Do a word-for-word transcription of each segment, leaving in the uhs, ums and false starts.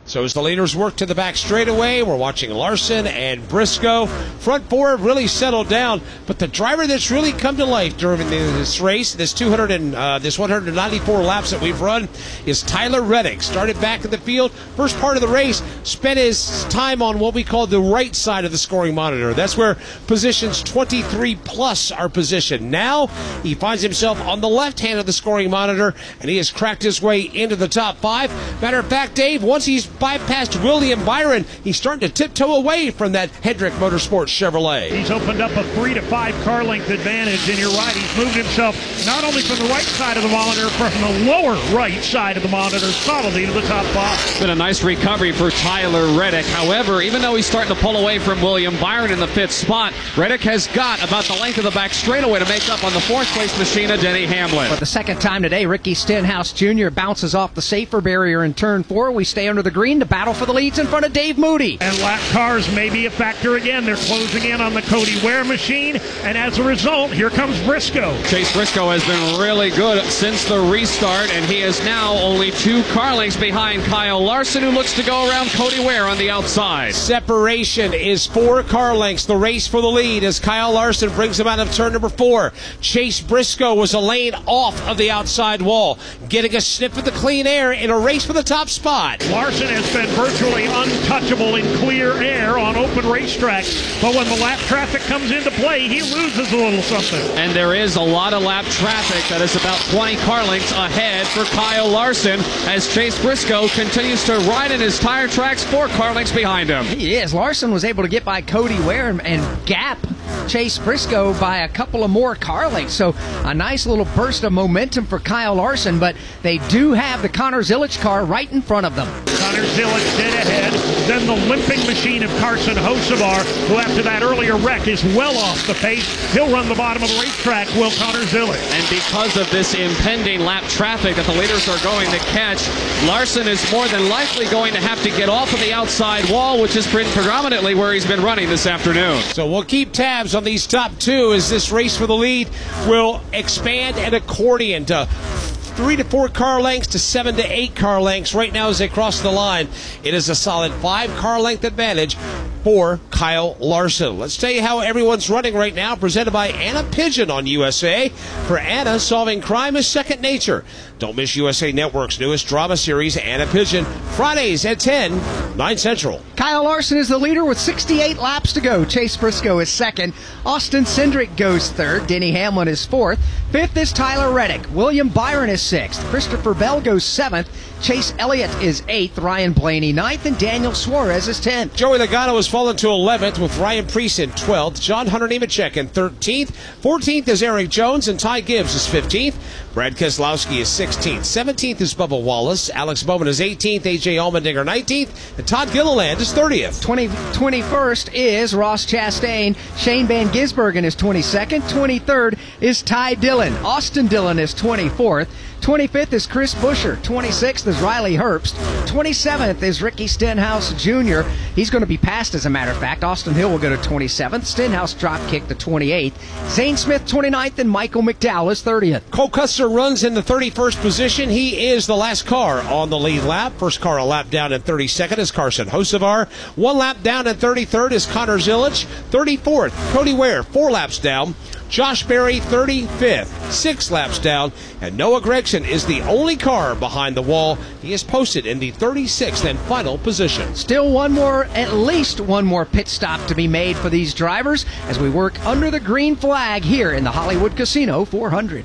So as the leaders work to the back straightaway, we're watching Larson and Briscoe. Front four really settled down, but the driver that's really come to life during this race, this two hundred and uh, this one hundred ninety-four laps that we've run, is Tyler Reddick. Started back in the field, first part of the race, spent his time on what we call the right side of the scoring monitor. That's where positions twenty-three plus are positioned. Now he finds himself on the left hand of the scoring monitor, and he has cracked his way into the top five. Matter of fact, Dave, once he's bypassed William Byron, he's starting to tiptoe away from that Hendrick Motorsports Chevrolet. He's opened up a three to five car length advantage, and you're right, he's moved himself not only from the right side of the monitor, from the lower right side of the monitor, solidly to the top five. It's been a nice recovery for Tyler Reddick. However, even though he's starting to pull away from William Byron in the fifth spot, Reddick has got about the length of the back straightaway to make up on the fourth place machine of Denny Hamlin. For the second time today, Ricky Stenhouse Junior bounces off the safer barrier in turn four. We stay under the green to battle for the leads in front of Dave Moody. And lap cars may be a factor again. They're closing in on the Cody Ware machine, and as a result, here comes Briscoe. Chase Briscoe has been really good since the restart, and he is now only two car lengths behind Kyle Larson, who looks to go around Cody Ware on the outside. Separation is four car lengths. The race for the lead as Kyle Larson brings him out of turn number four. Chase Briscoe was a lane off of the outside wall, getting a sniff of the clean air in a race for the top spot. Larson has been virtually untouchable in clear air on open racetracks, but when the lap traffic comes into play, he loses a little something. And there is a lot of lap traffic that is about twenty car lengths ahead for Kyle Larson as Chase Briscoe continues to ride in his tire tracks four car lengths behind him. He is. Larson was able to get by Cody Ware and, and gap Chase Briscoe by a couple of more car lengths. So a nice little burst of momentum for Kyle Larson, but they do have the Connor Zilic car right in front of them. Connor Zilic dead ahead, then the limping machine of Carson Hocevar, who after that earlier wreck is well off the pace. He'll run the bottom of the racetrack, will Connor Zilic. And because of this impending lap traffic that the leaders are going to catch, Larson is more than likely going to have to get off of the outside wall, which is predominantly where he's been running this afternoon. So we'll keep tabs on these top two as this race for the lead will expand and accordion to three to four car lengths to seven to eight car lengths. Right now as they cross the line, it is a solid five car length advantage for Kyle Larson. Let's tell you how everyone's running right now, presented by Anna Pigeon on U S A. For Anna, solving crime is second nature. Don't miss U S A Network's newest drama series, Anna Pigeon, Fridays at ten, nine Central. Kyle Larson is the leader with sixty-eight laps to go. Chase Briscoe is second. Austin Cindric goes third. Denny Hamlin is fourth. Fifth is Tyler Reddick. William Byron is sixth. Christopher Bell goes seventh. Chase Elliott is eighth. Ryan Blaney ninth. And Daniel Suarez is tenth. Joey Logano has fallen to eleventh with Ryan Preece in twelfth. John Hunter Nemechek in thirteenth. fourteenth is Eric Jones, and Ty Gibbs is fifteenth. Brad Keselowski is sixteenth. seventeenth is Bubba Wallace. Alex Bowman is eighteenth. A J Allmendinger nineteenth. And Todd Gilliland is thirtieth. twenty, twenty-first is Ross Chastain. Shane Van Gisbergen is twenty-second. twenty-third is Ty Dillon. Austin Dillon is twenty-fourth. twenty-fifth is Chris Buescher. twenty-sixth is Riley Herbst. twenty-seventh is Ricky Stenhouse Junior He's going to be passed, as a matter of fact. Austin Hill will go to twenty-seventh. Stenhouse drop kick to twenty-eighth. Zane Smith twenty-ninth, and Michael McDowell is thirtieth. Cole Custer runs in the thirty-first position. He is the last car on the lead lap. First car a lap down in thirty-second is Carson Hocevar. One lap down in thirty-third is Connor Zilic. thirty-fourth, Cody Ware. Four laps down. Josh Berry, thirty-fifth, six laps down, and Noah Gregson is the only car behind the wall. He is posted in the thirty-sixth and final position. Still one more, at least one more pit stop to be made for these drivers as we work under the green flag here in the Hollywood Casino four hundred.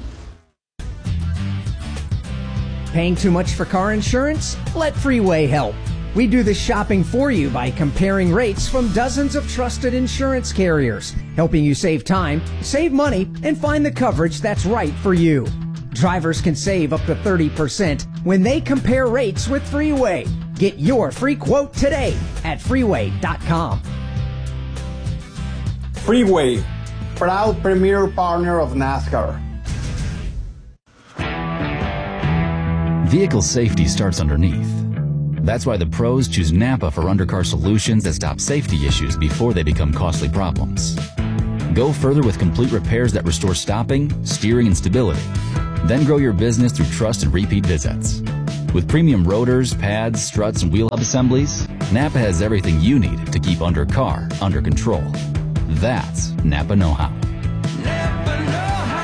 Paying too much for car insurance? Let Freeway help. We do the shopping for you by comparing rates from dozens of trusted insurance carriers, helping you save time, save money, and find the coverage that's right for you. Drivers can save up to thirty percent when they compare rates with Freeway. Get your free quote today at freeway dot com. Freeway, proud premier partner of NASCAR. Vehicle safety starts underneath. That's why the pros choose Napa for undercar solutions that stop safety issues before they become costly problems. Go further with complete repairs that restore stopping, steering, and stability. Then grow your business through trust and repeat visits. With premium rotors, pads, struts, and wheel hub assemblies, Napa has everything you need to keep undercar under control. That's Napa know-how. Napa know-how.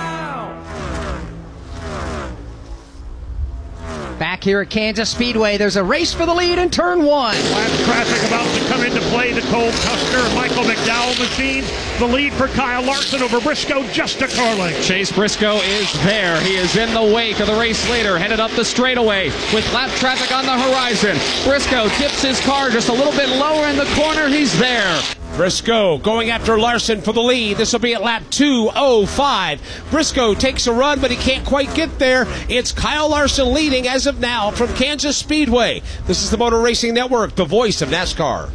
Back here at Kansas Speedway, there's a race for the lead in turn one. Last traffic about to come into play. The Cole Custer and Michael McDowell machine. The lead for Kyle Larson over Briscoe, just a car length. Chase Briscoe is there. He is in the wake of the race leader, headed up the straightaway with lap traffic on the horizon. Briscoe tips his car just a little bit lower in the corner. He's there. Briscoe going after Larson for the lead. This will be at lap two oh five. Briscoe takes a run, but he can't quite get there. It's Kyle Larson leading as of now from Kansas Speedway. This is the Motor Racing Network, the voice of NASCAR.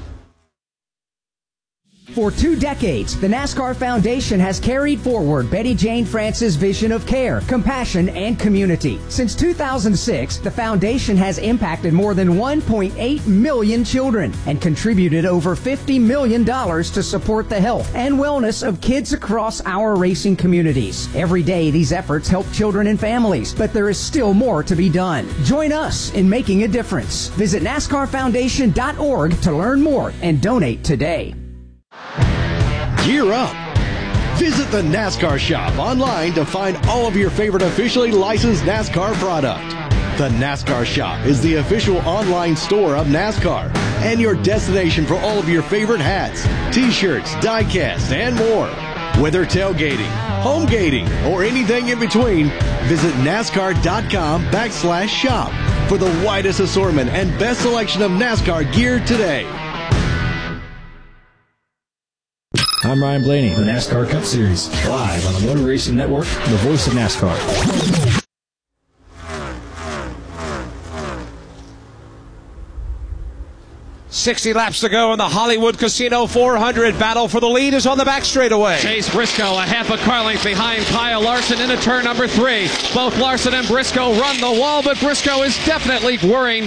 For two decades, the NASCAR Foundation has carried forward Betty Jane France's vision of care, compassion, and community. Since two thousand six, the foundation has impacted more than one point eight million children and contributed over fifty million dollars to support the health and wellness of kids across our racing communities. Every day, these efforts help children and families, but there is still more to be done. Join us in making a difference. Visit NASCAR Foundation dot org to learn more and donate today. Gear up. Visit the NASCAR shop online to find all of your favorite officially licensed NASCAR product. The NASCAR shop is the official online store of NASCAR and your destination for all of your favorite hats, t-shirts, diecast, and more. Whether tailgating, home gating, or anything in between, visit NASCAR.com backslash shop for the widest assortment and best selection of NASCAR gear today. I'm Ryan Blaney, the NASCAR Cup Series, live on the Motor Racing Network, the voice of NASCAR. sixty laps to go in the Hollywood Casino four hundred. Battle for the lead is on the back straightaway. Chase Briscoe a half a car length behind Kyle Larson into turn number three. Both Larson and Briscoe run the wall, but Briscoe is definitely worrying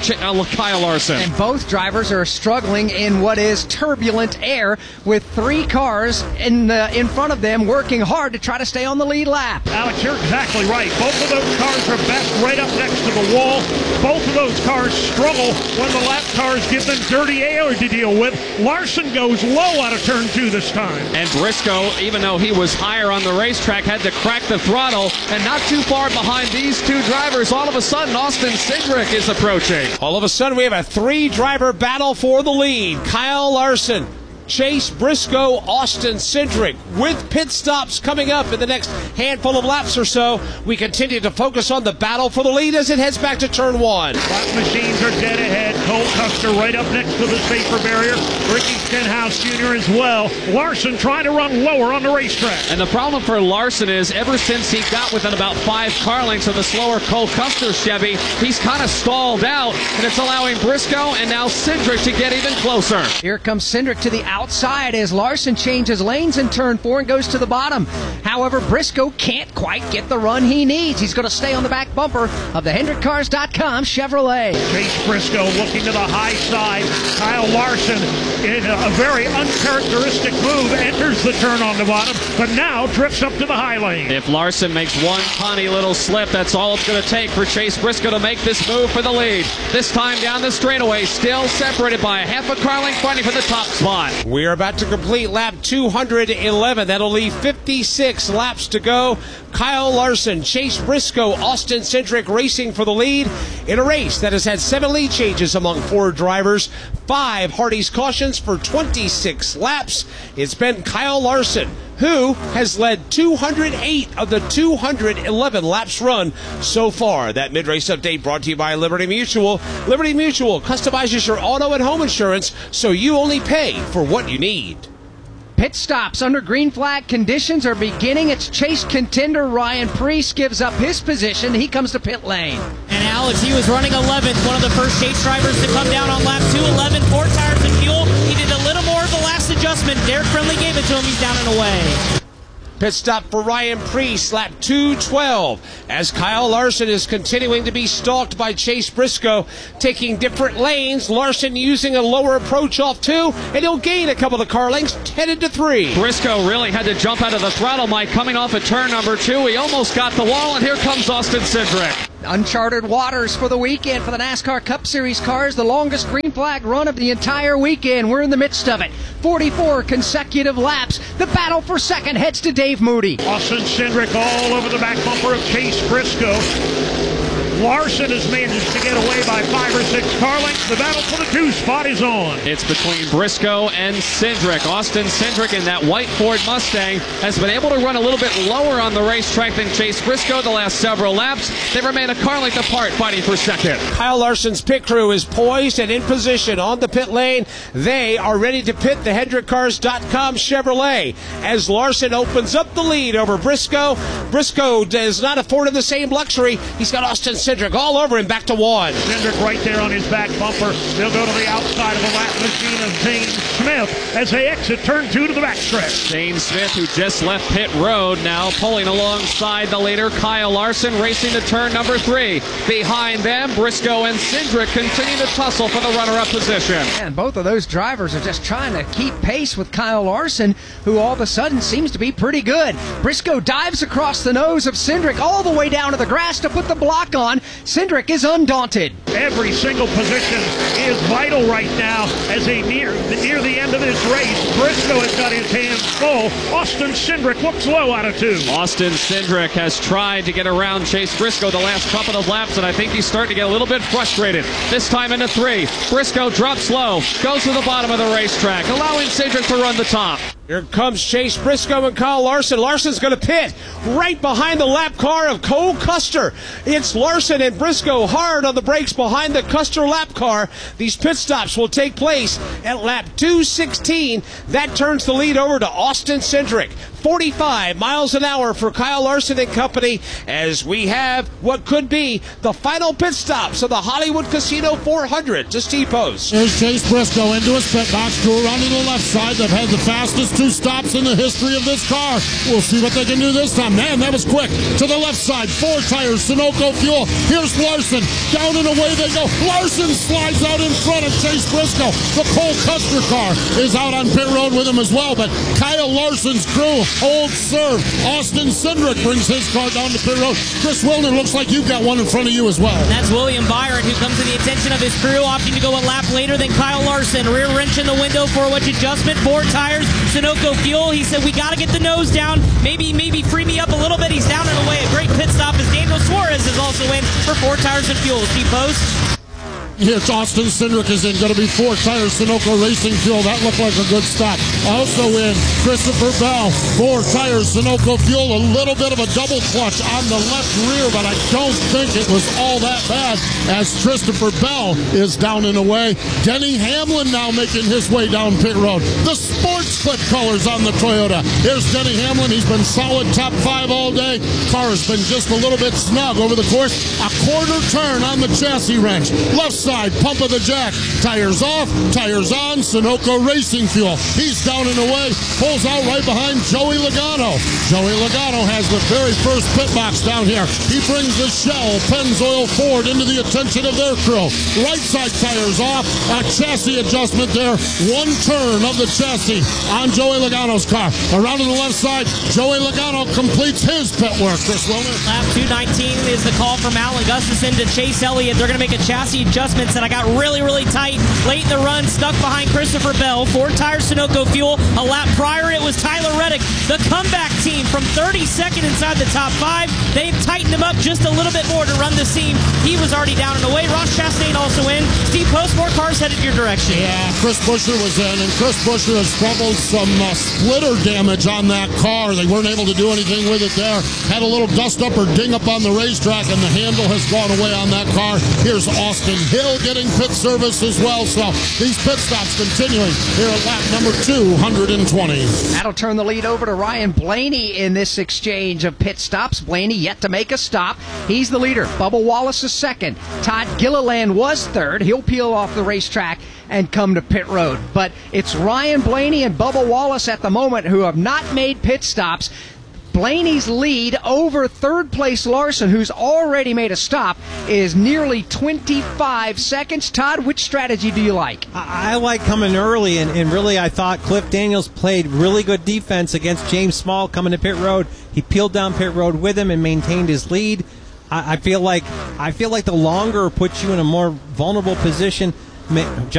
Kyle Larson. And both drivers are struggling in what is turbulent air with three cars in the, in front of them working hard to try to stay on the lead lap. Alex, you're exactly right. Both of those cars are best right up next to the wall. Both of those cars struggle when the lap cars give them dirty air to deal with. Larson goes low out of turn two this time. And Briscoe, even though he was higher on the racetrack, had to crack the throttle. And not too far behind these two drivers, all of a sudden, Austin Cindric is approaching. All of a sudden, we have a three-driver battle for the lead. Kyle Larson, Chase Briscoe, Austin Cindric. With pit stops coming up in the next handful of laps or so, we continue to focus on the battle for the lead as it heads back to turn one. Lap machines are dead ahead. Cole Custer right up next to the safer barrier. Ricky Stenhouse Junior as well. Larson trying to run lower on the racetrack. And the problem for Larson is ever since he got within about five car lengths of the slower Cole Custer Chevy, he's kind of stalled out, and it's allowing Briscoe and now Cindric to get even closer. Here comes Cindric to the outside as Larson changes lanes in turn four and goes to the bottom. However, Briscoe can't quite get the run he needs. He's going to stay on the back bumper of the Hendrick Cars dot com Chevrolet. Chase Briscoe looking to the high side. Kyle Larson, in a very uncharacteristic move, enters the turn on the bottom, but now drifts up to the high lane. If Larson makes one punny little slip, that's all it's going to take for Chase Briscoe to make this move for the lead. This time down the straightaway, still separated by a half a car length fighting for the top spot. We are about to complete lap two hundred eleven. That'll leave fifty-six laps to go. Kyle Larson, Chase Briscoe, Austin Cindric racing for the lead in a race that has had seven lead changes among four drivers, five Hardy's cautions for twenty-six laps. It's been Kyle Larson who has led two hundred eight of the two hundred eleven laps run so far. That mid-race update brought to you by Liberty Mutual. Liberty Mutual customizes your auto and home insurance so you only pay for what you need. Pit stops under green flag conditions are beginning. It's Chase contender Ryan Preece gives up his position. He comes to pit lane. And Alex, he was running eleventh, one of the first Chase drivers to come down on lap two eleven, four tires and fuel. He did a little more of the last adjustment. Derek Friendly gave it to him. He's down and away. Pit stop for Ryan Preece, lap two twelve, as Kyle Larson is continuing to be stalked by Chase Briscoe, taking different lanes. Larson using a lower approach off two, and he'll gain a couple of car lengths, headed to three. Briscoe really had to jump out of the throttle, Mike, coming off at turn number two. He almost got the wall, and here comes Austin Cindric. Uncharted waters for the weekend for the NASCAR Cup Series cars. The longest green flag run of the entire weekend. We're in the midst of it. forty-four consecutive laps. The battle for second heads to Dave Moody. Austin Cindric all over the back bumper of Chase Briscoe. Larson has managed to get away by five or six car lengths. The battle for the two spot is on. It's between Briscoe and Cindric. Austin Cindric in that white Ford Mustang has been able to run a little bit lower on the racetrack than Chase Briscoe the last several laps. They remain a car length apart, fighting for second. Kyle Larson's pit crew is poised and in position on the pit lane. They are ready to pit the Hendrick Cars dot com Chevrolet as Larson opens up the lead over Briscoe. Briscoe does not afford him the same luxury. He's got Austin Cindric all over him, back to one. Cindric right there on his back bumper. They'll go to the outside of the lap machine of Zane Smith as they exit turn two to the backstretch. Zane Smith, who just left pit road, now pulling alongside the leader, Kyle Larson, racing to turn number three. Behind them, Briscoe and Cindric continue to tussle for the runner-up position. And both of those drivers are just trying to keep pace with Kyle Larson, who all of a sudden seems to be pretty good. Briscoe dives across the nose of Cindric all the way down to the grass to put the block on. Cindric is undaunted. Every single position is vital right now as they near, near the end of this race. Briscoe has got his hands full. Austin Cindric looks low out of two. Austin Cindric has tried to get around Chase Briscoe the last couple of laps, and I think he's starting to get a little bit frustrated. This time into three. Briscoe drops low, goes to the bottom of the racetrack, allowing Cindric to run the top. Here comes Chase Briscoe and Kyle Larson. Larson's going to pit right behind the lap car of Cole Custer. It's Larson and Briscoe hard on the brakes behind the Custer lap car. These pit stops will take place at lap two sixteen. That turns the lead over to Austin Cindric. forty-five miles an hour for Kyle Larson and company as we have what could be the final pit stops of the Hollywood Casino four hundred to Steve Post. Here's Chase Briscoe into his pit box, crew around to the left side. They've had the fastest two stops in the history of this car. We'll see what they can do this time. Man, that was quick. To the left side, four tires, Sunoco fuel. Here's Larson. Down and away they go. Larson slides out in front of Chase Briscoe. The Cole Custer car is out on pit road with him as well, but Kyle Larson's crew hold serve. Austin Cindric brings his car down to pit road. Chris Wilner, looks like you've got one in front of you as well. And that's William Byron, who comes to the attention of his crew, opting to go a lap later than Kyle Larson. Rear wrench in the window for a wedge adjustment. Four tires, Sunoco fuel. He said, we got to get the nose down. Maybe, maybe free me up a little bit. He's down and away. A great pit stop as Daniel Suarez is also in for four tires and fuel. Steve Post. Here's Austin Cindric is in. Going to be four tires, Sunoco Racing Fuel. That looked like a good stop. Also in, Christopher Bell. Four tires, Sunoco Fuel. A little bit of a double clutch on the left rear, but I don't think it was all that bad as Christopher Bell is down and away. Denny Hamlin now making his way down pit road. The sports clip colors on the Toyota. Here's Denny Hamlin. He's been solid top five all day. Car has been just a little bit snug over the course. A quarter turn on the chassis wrench. Left side, pump of the jack. Tires off, tires on, Sunoco Racing Fuel. He's down and away, pulls out right behind Joey Logano. Joey Logano has the very first pit box down here. He brings the Shell Pennzoil Ford into the attention of their crew. Right side tires off, a chassis adjustment there. One turn of the chassis on Joey Logano's car. Around to the left side, Joey Logano completes his pit work. Chris Wilner. Lap two nineteen is the call from Alan Gustafson to Chase Elliott. They're going to make a chassis adjustment that I got really, really tight late in the run, stuck behind Christopher Bell. Four tires, Sunoco fuel. A lap prior, it was Tyler Reddick, the comeback team from thirty-second inside the top five. They've tightened him up just a little bit more to run the seam. He was already down and away. Ross Chastain also in. Steve Post, more cars headed your direction. Yeah, Chris Buescher was in, and Chris Buescher has troubled some uh, splitter damage on that car. They weren't able to do anything with it there. Had a little dust up or ding up on the racetrack, and the handle has gone away on that car. Here's Austin Hill getting pit service as well. So these pit stops continuing here at lap number two hundred twenty. That'll turn the lead over to Ryan Blaney in this exchange of pit stops. Blaney yet to make a stop. He's the leader. Bubba Wallace is second. Todd Gilliland was third. He'll peel off the racetrack and come to pit road. But it's Ryan Blaney and Bubba Wallace at the moment who have not made pit stops. Blaney's lead over third place Larson, who's already made a stop, is nearly twenty-five seconds. Todd, which strategy do you like? I, I like coming early, and, and really I thought Cliff Daniels played really good defense against James Small coming to pit road. He peeled down pit road with him and maintained his lead. I, I feel like I feel like the longer puts you in a more vulnerable position.